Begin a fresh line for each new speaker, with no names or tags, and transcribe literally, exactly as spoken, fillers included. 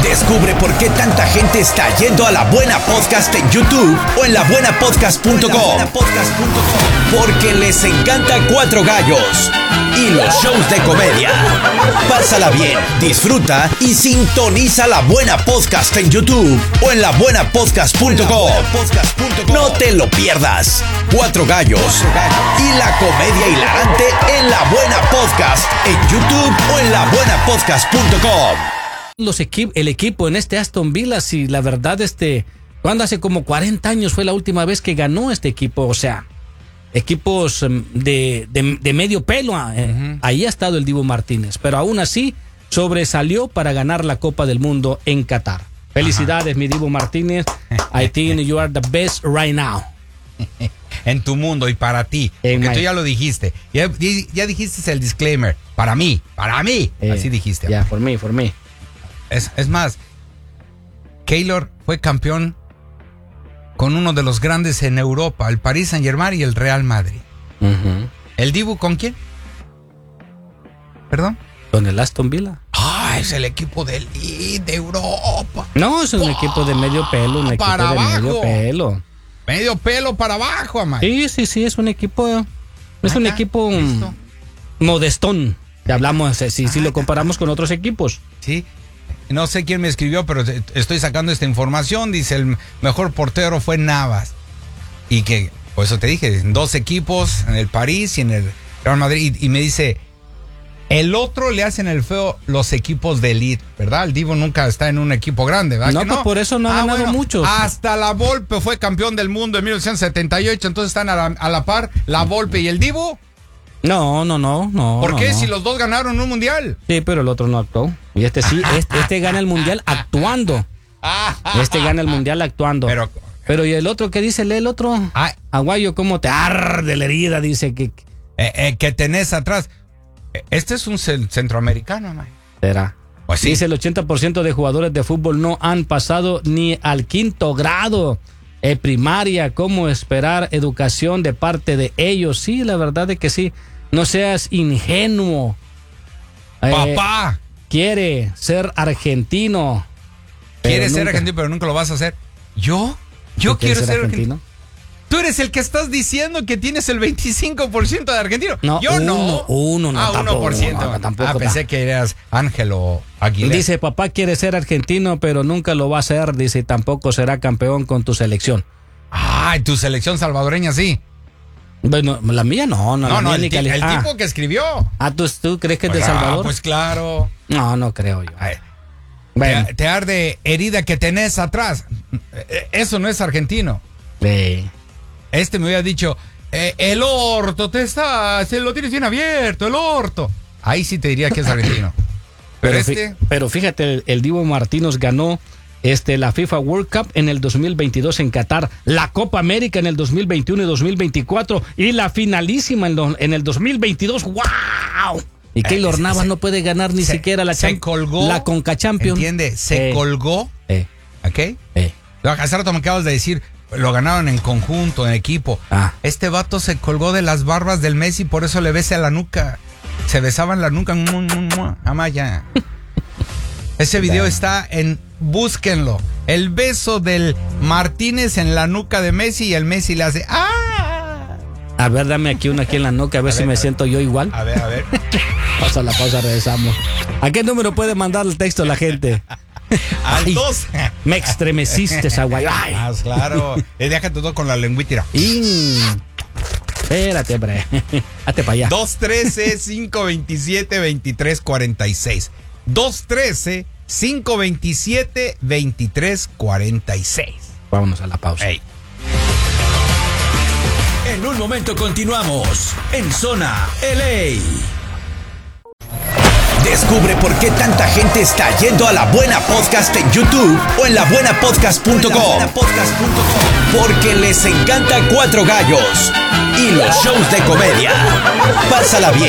Descubre por qué tanta gente está yendo a La Buena Podcast en YouTube o en la buena podcast punto com. Porque les encanta Cuatro Gallos y los shows de comedia. Pásala bien, disfruta y sintoniza La Buena Podcast en YouTube o en la buena podcast punto com. No te lo pierdas. Cuatro Gallos y la comedia hilarante en La Buena Podcast en YouTube o en la buena podcast punto com.
Los equi- el equipo en este Aston Villa, si la verdad, este, cuando hace como cuarenta años fue la última vez que ganó este equipo, o sea, equipos um, de, de, de medio pelo, eh, uh-huh. Ahí ha estado el Dibu Martínez, pero aún así sobresalió para ganar la Copa del Mundo en Qatar. Felicidades, uh-huh. Mi Dibu Martínez. I think you are the best right now.
En tu mundo y para ti, en porque my... tú ya lo dijiste, ya, ya dijiste el disclaimer, para mí, para mí, eh, así dijiste.
Ya, yeah, for me, for me.
Es, es más, Keylor fue campeón con uno de los grandes en Europa, el Paris Saint-Germain y el Real Madrid. Uh-huh. ¿El Dibu con quién? ¿Perdón?
Con el Aston Villa.
Ah, es el equipo de, de Europa.
No, es un oh, equipo de medio pelo, un equipo
para
de
abajo.
medio pelo.
Medio pelo para abajo, amá.
Sí, sí, sí, es un equipo, es un equipo ¿listo? modestón. Te hablamos, si, si lo comparamos con otros equipos.
Sí. No sé quién me escribió, pero estoy sacando esta información. Dice, el mejor portero fue Navas. Y que, por eso te dije, dos equipos, en el París y en el Real Madrid. Y, y me dice, el otro le hacen el feo los equipos de elite, ¿verdad? El Divo nunca está en un equipo grande, ¿verdad?
No,
que
pues no? Por eso no ha ah, ganado bueno, muchos.
Hasta la Volpe fue campeón del mundo en mil novecientos setenta y ocho, entonces están a la, a la par la Volpe y el Divo.
No, no, no, no.
¿Por
no,
qué?
No.
Si los dos ganaron un mundial.
Sí, pero el otro no actuó. Y este sí, este, este gana el mundial actuando. Este gana el mundial actuando. Pero, pero ¿y el otro qué dice? Lee el otro. Ay, Aguayo, ¿cómo te arde la herida? Dice que...
Eh, eh, que tenés atrás. Este es un centroamericano, man.
¿Será?
Pues sí.
Dice el ochenta por ciento de jugadores de fútbol no han pasado ni al quinto grado. Eh, primaria, ¿cómo esperar educación de parte de ellos? Sí, la verdad es que sí. No seas ingenuo. Eh,
Papá.
Quiere ser argentino.
Quiere ser argentino, pero nunca lo vas a hacer. ¿Yo? Yo quiero ser argentino. argentino. Tú eres el que estás diciendo que tienes el veinticinco por ciento de argentino.
No,
yo
uno,
no.
Uno, no.
Ah,
tampoco,
uno por ciento.
No, tampoco.
Ah, pensé que eras Ángelo Aguilera.
Dice, papá quiere ser argentino, pero nunca lo va a hacer. Dice, tampoco será campeón con tu selección.
Ay, tu selección salvadoreña sí.
Bueno, la mía no, no,
no,
la
no
mía
el,
ni cali-
el
ah.
tipo que escribió.
Ah, ¿tú, tú crees que es
pues,
de Salvador?
Ah, pues claro.
No, no creo yo.
Ay,
bueno.
te, te arde herida que tenés atrás. Eso no es argentino.
Sí.
Este me había dicho, eh, el orto, te está, se lo tienes bien abierto, el orto. Ahí sí te diría que es argentino. Pero,
pero,
este...
fi- pero fíjate, el, el Dibu Martínez ganó este, la FIFA World Cup en el dos mil veintidós en Qatar, la Copa América en el dos mil veintiuno y dos mil veinticuatro y la finalísima en, lo, en el dos mil veintidós. ¡Wow! Y Keylor eh, Navas se, no puede ganar ni se, siquiera la
se colgó,
la Conca Champions.
¿Entiende? Se
eh,
colgó.
Eh,
¿Ok?
Eh.
Hace rato me acabas de decir, lo ganaron en conjunto, en equipo.
Ah.
Este vato se colgó de las barbas del Messi, por eso le besa la nuca. Se besaban la nuca. Amaya. Ese video está en... Búsquenlo. El beso del Martínez en la nuca de Messi y el Messi le hace... ¡Ah!
A ver, dame aquí una aquí en la nuca, a ver, a ver si me siento yo igual.
A ver, a ver.
Pausa la pausa, regresamos. ¿A qué número puede mandar el texto la gente?
Al dos.
Me estremeciste, Aguayo. Ay.
Ah, claro. Déjate todo con la lengüita.
Y... Espérate, hombre. Hazte para allá.
dos trece, cinco veintisiete, veintitrés cuarenta y seis. dos trece, cinco veintisiete, veintitrés cuarenta y seis.
Vámonos a la pausa.
Hey.
En un momento continuamos en Zona L A. Descubre por qué tanta gente está yendo a La Buena Podcast en YouTube o en la buena podcast punto com. Porque les encanta Cuatro Gallos y los shows de comedia. Pásala bien,